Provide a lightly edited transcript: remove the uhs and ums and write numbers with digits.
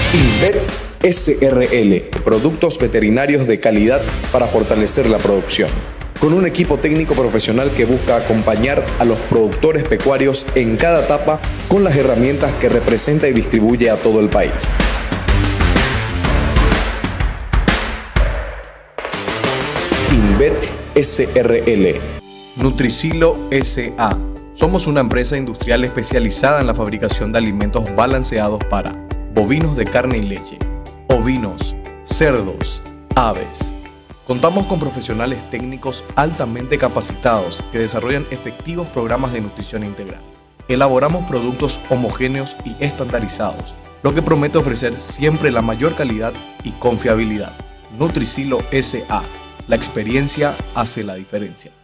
Invet SRL, productos veterinarios de calidad para fortalecer la producción. Con un equipo técnico profesional que busca acompañar a los productores pecuarios en cada etapa con las herramientas que representa y distribuye a todo el país. Invet SRL. Nutricilo S.A. Somos una empresa industrial especializada en la fabricación de alimentos balanceados para bovinos de carne y leche, ovinos, cerdos, aves. Contamos con profesionales técnicos altamente capacitados que desarrollan efectivos programas de nutrición integral. Elaboramos productos homogéneos y estandarizados, lo que promete ofrecer siempre la mayor calidad y confiabilidad. Nutricilo S.A. La experiencia hace la diferencia.